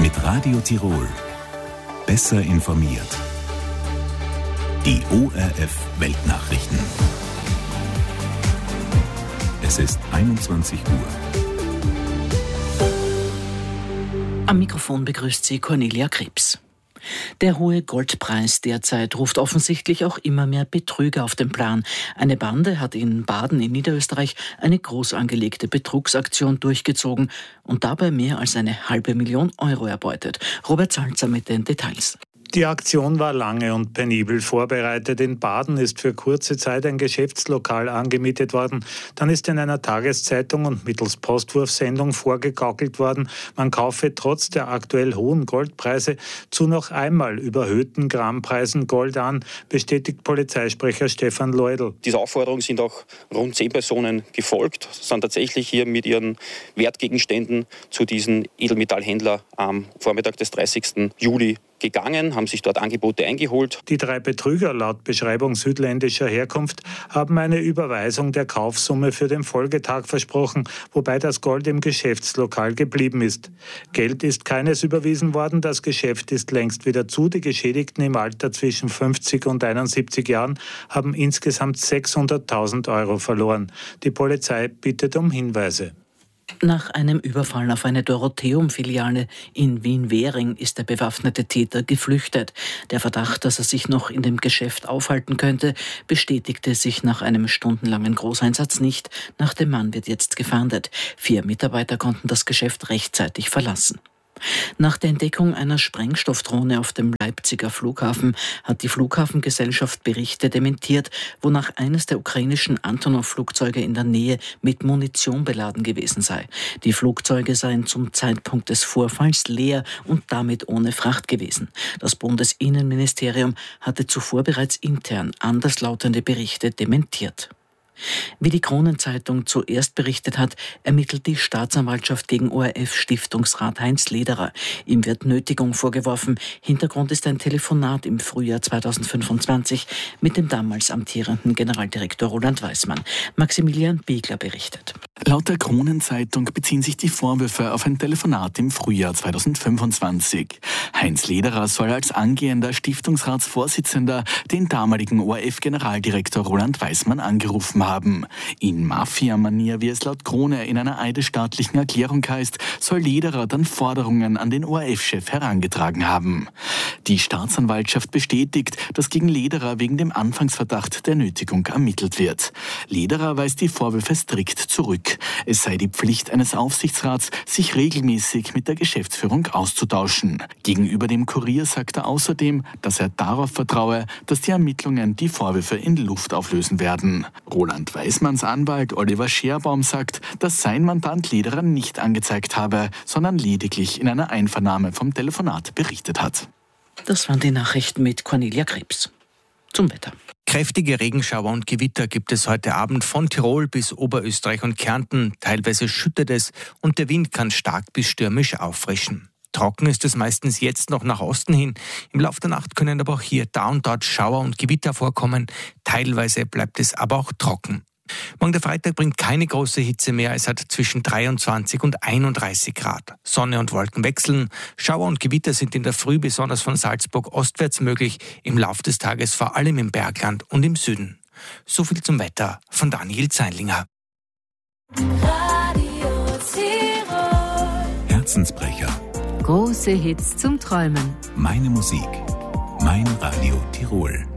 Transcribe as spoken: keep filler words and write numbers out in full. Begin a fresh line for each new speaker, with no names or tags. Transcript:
Mit Radio Tirol. Besser informiert. Die O R F Weltnachrichten. Es ist einundzwanzig Uhr.
Am Mikrofon begrüßt sie Cornelia Krebs. Der hohe Goldpreis derzeit ruft offensichtlich auch immer mehr Betrüger auf den Plan. Eine Bande hat in Baden in Niederösterreich eine groß angelegte Betrugsaktion durchgezogen und dabei mehr als eine halbe Million Euro erbeutet. Robert Salzer mit den Details.
Die Aktion war lange und penibel vorbereitet. In Baden ist für kurze Zeit ein Geschäftslokal angemietet worden. Dann ist in einer Tageszeitung und mittels Postwurfsendung vorgegaukelt worden, man kaufe trotz der aktuell hohen Goldpreise zu noch einmal überhöhten Grammpreisen Gold an, bestätigt Polizeisprecher Stefan Leudl.
Dieser Aufforderung sind auch rund zehn Personen gefolgt, sind tatsächlich hier mit ihren Wertgegenständen zu diesem Edelmetallhändler am Vormittag des dreißigsten Juli gegangen, haben sich dort Angebote eingeholt.
Die drei Betrüger, laut Beschreibung südländischer Herkunft, haben eine Überweisung der Kaufsumme für den Folgetag versprochen, wobei das Gold im Geschäftslokal geblieben ist. Geld ist keines überwiesen worden, das Geschäft ist längst wieder zu. Die Geschädigten im Alter zwischen fünfzig und einundsiebzig Jahren haben insgesamt sechshunderttausend Euro verloren. Die Polizei bittet um Hinweise.
Nach einem Überfall auf eine Dorotheum-Filiale in Wien-Währing ist der bewaffnete Täter geflüchtet. Der Verdacht, dass er sich noch in dem Geschäft aufhalten könnte, bestätigte sich nach einem stundenlangen Großeinsatz nicht. Nach dem Mann wird jetzt gefahndet. Vier Mitarbeiter konnten das Geschäft rechtzeitig verlassen. Nach der Entdeckung einer Sprengstoffdrohne auf dem Leipziger Flughafen hat die Flughafengesellschaft Berichte dementiert, wonach eines der ukrainischen Antonov-Flugzeuge in der Nähe mit Munition beladen gewesen sei. Die Flugzeuge seien zum Zeitpunkt des Vorfalls leer und damit ohne Fracht gewesen. Das Bundesinnenministerium hatte zuvor bereits intern anderslautende Berichte dementiert. Wie die Kronenzeitung zuerst berichtet hat, ermittelt die Staatsanwaltschaft gegen O R F-Stiftungsrat Heinz Lederer. Ihm wird Nötigung vorgeworfen. Hintergrund ist ein Telefonat im Frühjahr zweitausendfünfundzwanzig mit dem damals amtierenden Generaldirektor Roland Weismann. Maximilian Biegler berichtet.
Laut der Kronenzeitung beziehen sich die Vorwürfe auf ein Telefonat im Frühjahr zweitausendfünfundzwanzig. Heinz Lederer soll als angehender Stiftungsratsvorsitzender den damaligen O R F-Generaldirektor Roland Weismann angerufen haben. In Mafia-Manier, wie es laut Krone in einer eidesstaatlichen Erklärung heißt, soll Lederer dann Forderungen an den O R F-Chef herangetragen haben. Die Staatsanwaltschaft bestätigt, dass gegen Lederer wegen dem Anfangsverdacht der Nötigung ermittelt wird. Lederer weist die Vorwürfe strikt zurück. Es sei die Pflicht eines Aufsichtsrats, sich regelmäßig mit der Geschäftsführung auszutauschen. Gegenüber dem Kurier sagt er außerdem, dass er darauf vertraue, dass die Ermittlungen die Vorwürfe in Luft auflösen werden. Roland Weismanns Anwalt Oliver Scherbaum sagt, dass sein Mandant Lederer nicht angezeigt habe, sondern lediglich in einer Einvernahme vom Telefonat berichtet hat.
Das waren die Nachrichten mit Cornelia Krebs. Zum Wetter.
Kräftige Regenschauer und Gewitter gibt es heute Abend von Tirol bis Oberösterreich und Kärnten. Teilweise schüttet es und der Wind kann stark bis stürmisch auffrischen. Trocken ist es meistens jetzt noch nach Osten hin. Im Laufe der Nacht können aber auch hier da und dort Schauer und Gewitter vorkommen. Teilweise bleibt es aber auch trocken. Morgen der Freitag bringt keine große Hitze mehr. Es hat zwischen dreiundzwanzig und einunddreißig Grad. Sonne und Wolken wechseln. Schauer und Gewitter sind in der Früh besonders von Salzburg ostwärts möglich. Im Laufe des Tages vor allem im Bergland und im Süden. So viel zum Wetter von Daniel Zeinlinger.
Radio Tirol. Herzensbrecher.
Große Hits zum Träumen.
Meine Musik. Mein Radio Tirol.